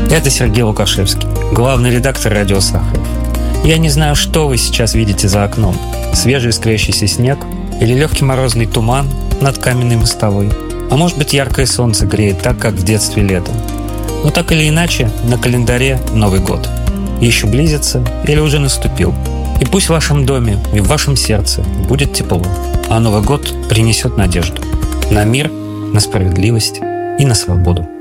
Это Сергей Лукашевский, главный редактор радио Сахаров. Я не знаю, что вы сейчас видите за окном. Свежий искрящийся снег или легкий морозный туман над каменной мостовой. А может быть, яркое солнце греет так, как в детстве летом. Но так или иначе, на календаре Новый год. Еще близится или уже наступил. И пусть в вашем доме и в вашем сердце будет тепло, а Новый год принесет надежду на мир, на справедливость и на свободу.